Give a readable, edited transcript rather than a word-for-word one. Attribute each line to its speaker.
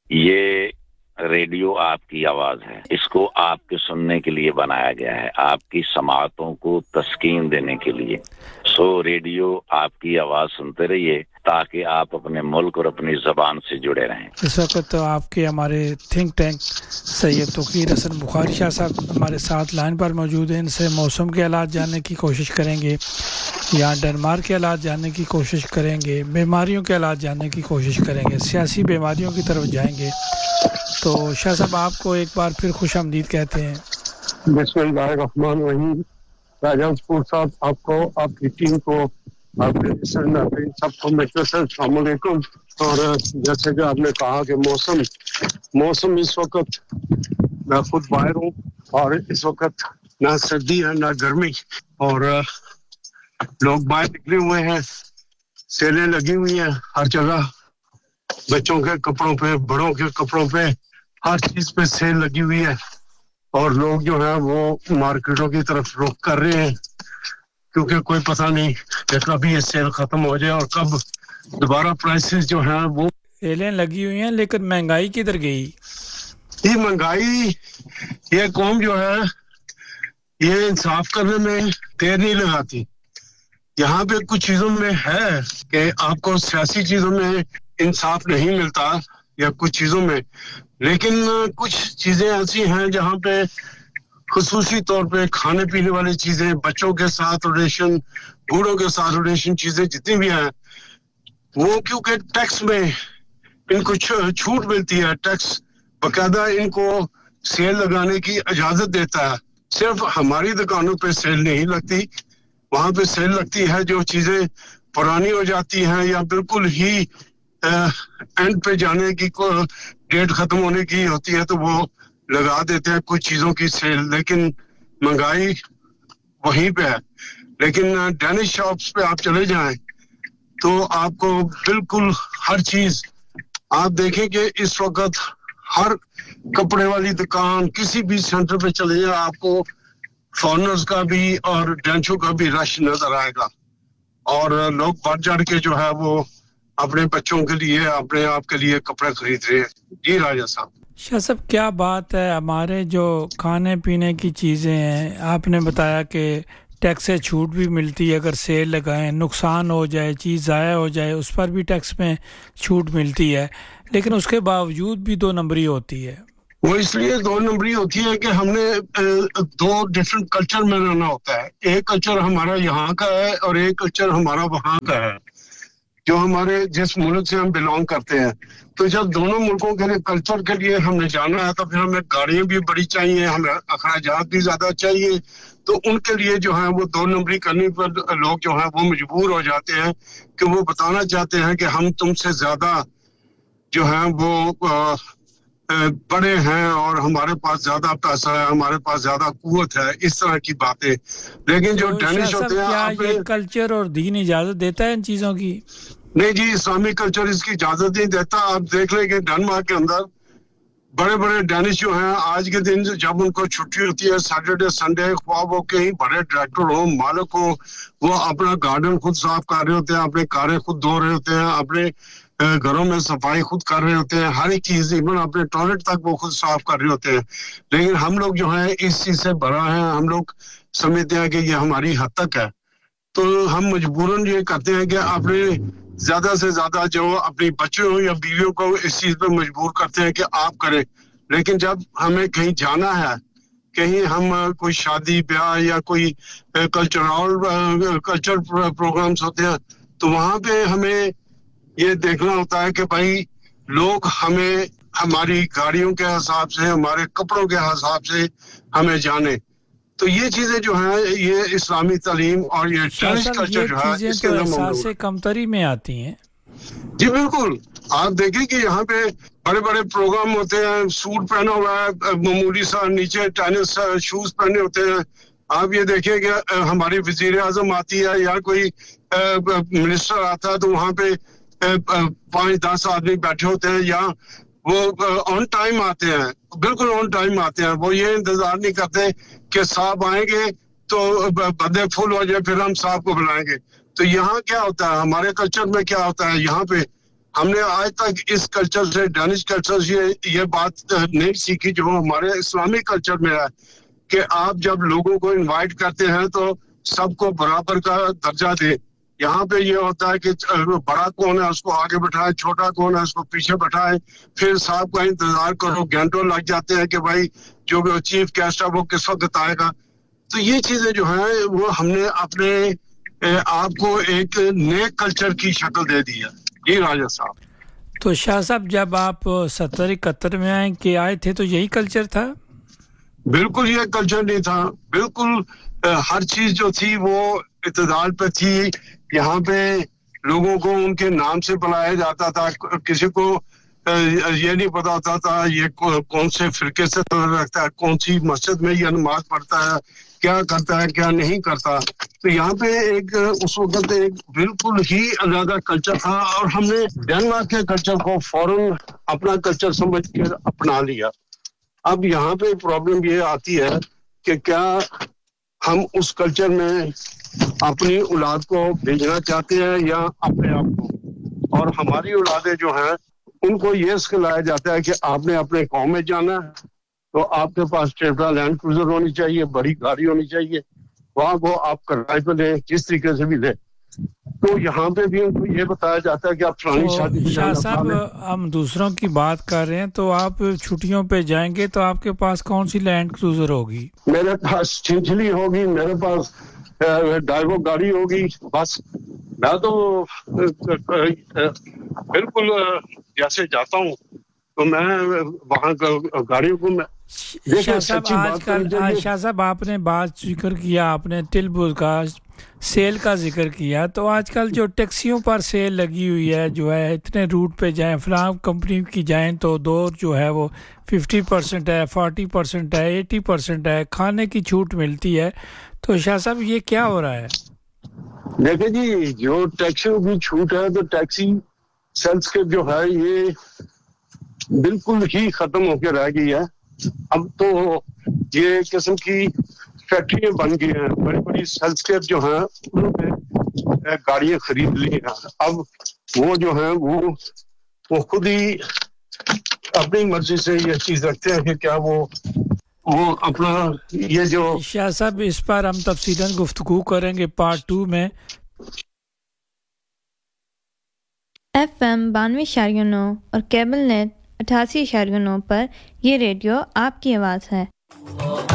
Speaker 1: یہ ریڈیو آپ کی آواز ہے، اس کو آپ کے سننے کے لیے بنایا گیا ہے، آپ کی سماعتوں کو تسکین دینے کے لیے۔ ریڈیو آپ کی آواز سنتے رہیے تاکہ آپ اپنے ملک اور اپنی زبان سے جڑے رہیں۔
Speaker 2: اس وقت آپ کے ہمارے تھنک ٹینک سید توقیر حسن بخاری شاہ صاحب ہمارے ساتھ لائن پر موجود ہیں، ان سے موسم کے حالات جاننے کی کوشش کریں گے، یا ڈنمارک کے حالات جاننے کی کوشش کریں گے، بیماریوں کے حالات جاننے کی کوشش کریں گے، سیاسی بیماریوں کی طرف جائیں گے۔ تو شاہ صاحب آپ کو ایک بار پھر خوش آمدید کہتے ہیں۔
Speaker 3: بسم اللہ الرحمن الرحیم۔ راجہ عثمان صاحب، آپ کو، آپ کی ٹیم کو، آپ کے سب کو میرے سے السلام علیکم۔ اور جیسے کہ آپ نے کہا کہ موسم اس وقت، میں خود باہر ہوں اور اس وقت نہ سردی ہے نہ گرمی، اور لوگ باہر نکلے ہوئے ہیں، سیلیں لگی ہوئی ہیں ہر جگہ، بچوں کے کپڑوں پہ، بڑوں کے کپڑوں پہ، ہر چیز پہ سیل لگی ہوئی ہے، اور لوگ جو ہے وہ مارکیٹوں کی طرف رخ کر رہے ہیں، کیونکہ کوئی پتہ نہیں کہ کب یہ سیل ختم ہو جائے اور کب دوبارہ پرائسز جو ہیں وہ۔
Speaker 2: سیلیں لگی ہوئی ہیں لیکن مہنگائی کدھر گئی؟
Speaker 3: یہ مہنگائی، یہ قوم جو ہے یہ انصاف کرنے میں دیر نہیں لگاتی۔ یہاں پہ کچھ چیزوں میں ہے کہ آپ کو سیاسی چیزوں میں انصاف نہیں ملتا، یا کچھ چیزوں میں، لیکن کچھ چیزیں ایسی ہیں جہاں پہ خصوصی طور پہ کھانے پینے والی چیزیں، بچوں کے ساتھ ریلیشن، بوڑھوں کے ساتھ ریلیشن، چیزیں جتنی بھی ہیں وہ کیونکہ ٹیکس میں ان کو چھوٹ ملتی ہے، ٹیکس باقاعدہ ان کو سیل لگانے کی اجازت دیتا ہے۔ صرف ہماری دکانوں پہ سیل نہیں لگتی، وہاں پہ سیل لگتی ہے جو چیزیں پرانی ہو جاتی ہیں یا بالکل ہی اینڈ پہ جانے کی ڈیٹ ختم ہونے کی ہوتی ہے تو وہ لگا دیتے ہیں کچھ چیزوں کی سیل، لیکن مہنگائی وہیں پہ ہے۔ لیکن ڈینش شاپس پہ آپ چلے جائیں تو آپ کو بالکل ہر چیز، آپ دیکھیں کہ اس وقت ہر کپڑے والی دکان، کسی بھی سینٹر پہ چلے جائیں، آپ کو فارنرز کا بھی اور ڈینچوں کا بھی رش نظر آئے گا، اور لوگ بڑھ چڑھ کے جو ہے وہ اپنے بچوں کے لیے، اپنے آپ کے لیے کپڑے خرید رہے ہیں۔ جی راجہ صاحب۔
Speaker 2: شاہ صاحب کیا بات ہے، ہمارے جو کھانے پینے کی چیزیں ہیں، آپ نے بتایا کہ ٹیکس سے چھوٹ بھی ملتی ہے اگر سیل لگائیں، نقصان ہو جائے، چیز ضائع ہو جائے، اس پر بھی ٹیکس میں چھوٹ ملتی ہے، لیکن اس کے باوجود بھی 2 نمبری ہوتی ہے۔
Speaker 3: وہ اس لیے 2 نمبری ہوتی ہے کہ ہم نے 2 ڈفرینٹ کلچر میں رہنا ہوتا ہے۔ ایک کلچر ہمارا یہاں کا ہے اور ایک کلچر ہمارا وہاں کا ہے، جو ہمارے جس ملک سے ہم بلانگ کرتے ہیں۔ تو جب دونوں ملکوں کے کلچر کے لیے ہم نے جانا ہے تو پھر ہمیں گاڑیاں بھی بڑی چاہیے، ہمیں اخراجات بھی زیادہ چاہیے، تو ان کے لیے جو ہے وہ 2 نمبری کرنے پر لوگ جو ہے وہ مجبور ہو جاتے ہیں کہ وہ بتانا چاہتے ہیں کہ ہم تم سے زیادہ جو ہے وہ بڑے ہیں اور ہمارے پاس زیادہ پیسہ ہے، ہمارے پاس زیادہ قوت ہے، اس طرح کی باتیں۔ لیکن جو ڈینش ہوتے ہیں،
Speaker 2: کیا یہ کلچر اور دین اجازت دیتا ہے ان چیزوں کی؟
Speaker 3: نہیں جی، اسلامی کلچر اس کی اجازت نہیں دیتا۔ آپ دیکھ لیں کہ ڈنمارک کے اندر بڑے بڑے ڈینش جو ہیں، آج کے دن جب ان کو چھٹی ہوتی ہے سیٹرڈے سنڈے، خواہ وہ کہیں بڑے ڈائریکٹر ہو، مالک ہو، وہ اپنا گارڈن خود صاف کر رہے ہوتے ہیں، اپنے کاریں خود دھو رہے ہوتے ہیں، اپنے گھروں میں صفائی خود کر رہے ہوتے ہیں، ہر ایک چیز، ایون اپنے ٹوائلٹ تک وہ خود صاف کر رہے ہوتے ہیں۔ لیکن ہم لوگ جو ہیں اس چیز سے بڑا ہیں، ہم لوگ سمجھتے ہیں کہ یہ ہماری حد تک ہے، تو ہم مجبوراً یہ کرتے ہیں کہ اپنے زیادہ سے زیادہ جو اپنی بچوں یا بیویوں کو اس چیز پہ مجبور کرتے ہیں کہ آپ کریں۔ لیکن جب ہمیں کہیں جانا ہے، کہیں ہم کوئی شادی بیاہ یا کوئی کلچر پروگرامز ہوتے ہیں، تو وہاں پہ ہمیں یہ دیکھنا ہوتا ہے کہ بھائی لوگ ہمیں ہماری گاڑیوں کے حساب سے، ہمارے کپڑوں کے حساب سے ہمیں جانے۔ تو یہ چیزیں جو ہیں، یہ اسلامی تعلیم اور یہ ڈینش کلچر جو ہے اس کے اندر موجود ہے۔
Speaker 2: احساس کمتری میں آتی ہیں۔
Speaker 3: جی بالکل، آپ دیکھیں کہ یہاں پہ بڑے بڑے پروگرام ہوتے ہیں، سوٹ پہنا ہوا ہے، معمولی سا نیچے ٹینس شوز پہنے ہوتے ہیں۔ آپ یہ دیکھیں کہ ہماری وزیر اعظم آتی ہے یا کوئی منسٹر آتا ہے تو وہاں پہ 5-10 آدمی بیٹھے ہوتے ہیں، یا وہ آن ٹائم آتے ہیں، بالکل آن ٹائم آتے ہیں۔ وہ یہ انتظار نہیں کرتے کہ صاحب آئیں گے تو بدے فل ہو جائے پھر ہم صاحب کو بلائیں گے۔ تو یہاں کیا ہوتا ہے، ہمارے کلچر میں کیا ہوتا ہے، یہاں پہ ہم نے آج تک اس کلچر سے ڈینش کلچر سے یہ بات نہیں سیکھی جو ہمارے اسلامی کلچر میں ہے کہ آپ جب لوگوں کو انوائٹ کرتے ہیں تو سب کو برابر کا درجہ دیں. یہاں پہ یہ ہوتا ہے کہ بڑا کون ہے اس کو آگے بٹھائے, چھوٹا کون ہے اس کو پیچھے بٹھائے, پھر صاحب کا انتظار کرو, گھنٹوں لگ جاتے ہیں کہ بھائی جو چیف گیسٹ ہے وہ کس وقت آئے گا. تو یہ چیزیں جو ہیں وہ ہم نے اپنے آپ کو ایک نئے کلچر کی شکل دے دی ہے. جی راجہ صاحب.
Speaker 2: تو شاہ صاحب جب آپ 70-71 میں آئے تھے تو یہی کلچر تھا؟
Speaker 3: بالکل یہ کلچر نہیں تھا. بالکل ہر چیز جو تھی وہ اعتدال پہ تھی. یہاں پہ لوگوں کو ان کے نام سے بلایا جاتا تھا. کسی کو یہ نہیں پتا ہوتا تھا یہ کون سے فرقے سے رکھتا ہے, کون سی مسجد میں یہ نماز پڑھتا ہے, کیا کرتا ہے کیا نہیں کرتا. تو یہاں پہ ایک اس وقت ایک بالکل ہی علیحدہ کلچر تھا اور ہم نے ڈنمارک کے کلچر کو فوراً اپنا کلچر سمجھ کر اپنا لیا. اب یہاں پہ پرابلم یہ آتی ہے کہ کیا ہم اس کلچر میں اپنی اولاد کو بھیجنا چاہتے ہیں یا اپنے آپ کو. اور ہماری اولادیں جو ہیں ان کو یہ سکھلایا جاتا ہے کہ آپ نے اپنے قوم میں جانا ہے تو آپ کے پاس ٹیپرا لینڈ کروزر ہونی چاہیے, بڑی گاڑی ہونی چاہیے, وہاں کو آپ کرائے پہ لیں, کس طریقے سے بھی لیں. تو یہاں پہ بھی ان کو یہ بتایا جاتا ہے کہ آپ فلانی شادی پہ
Speaker 2: شاہ
Speaker 3: جانا.
Speaker 2: صاحب ہم دوسروں کی بات کر رہے ہیں تو آپ چھٹیوں پہ جائیں گے تو آپ کے پاس کون سی لینڈ کروزر ہوگی؟
Speaker 3: میرے پاس چنچلی ہوگی, میرے پاس ڈائیو گاڑی ہوگی. بس میں تو بالکل جیسے جاتا ہوں تو میں وہاں گاڑیوں کو میں
Speaker 2: شاہ صاحب شاہ صاحب آپ نے بات ذکر کیا, آپ نے ٹلبل کا سیل کا ذکر کیا, تو آج کل جو ٹیکسیوں پر سیل لگی ہوئی ہے جو ہے اتنے روٹ پہ جائیں فلاں کمپنی کی جائیں تو دور جو ہے وہ 50% ہے, 40% ہے, 80% ہے, کھانے کی چھوٹ ملتی ہے. تو شاہ صاحب یہ کیا ہو رہا ہے؟
Speaker 3: دیکھیں جی جو ٹیکسیوں کی چھوٹ ہے تو ٹیکسی سیلس کے جو ہے یہ بالکل ہی ختم ہو کے رہ گئی ہے. اب تو یہ قسم کی فیکٹریاں بن گئی ہیں, بڑی بڑی سیلسکیپ جو ہیں انہوں نے گاڑیاں خرید لی ہیں. اب وہ جو ہیں وہ خود ہی اپنی مرضی سے یہ چیز رکھتے ہیں کہ کیا وہ اپنا یہ جو.
Speaker 2: شاہ صاحب اس پر ہم تفصیلاً گفتگو کریں گے پارٹ 2 میں.
Speaker 4: FM 92.9 اور کیبل نیٹ 88.9 پر یہ ریڈیو آپ کی آواز ہے.